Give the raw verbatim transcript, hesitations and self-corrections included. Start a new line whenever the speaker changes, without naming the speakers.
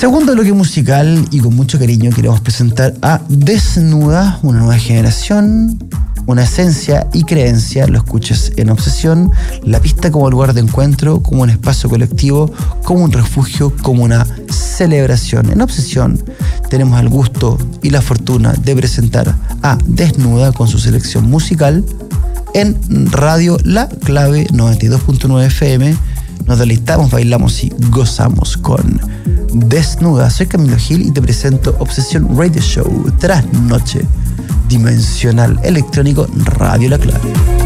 Segundo bloque musical, y con mucho cariño queremos presentar a Desnuda, una nueva generación, una esencia y creencia. Lo escuches en Obsesión, la pista como lugar de encuentro, como un espacio colectivo, como un refugio, como una celebración. En Obsesión tenemos el gusto y la fortuna de presentar a Desnuda con su selección musical en Radio La Clave noventa y dos punto nueve F M. Nos deleitamos, bailamos y gozamos con Desnuda. Soy Camilo Gil y te presento Obsesión Radio Show, Trasnoche Dimensional Electrónico Radio La Clave.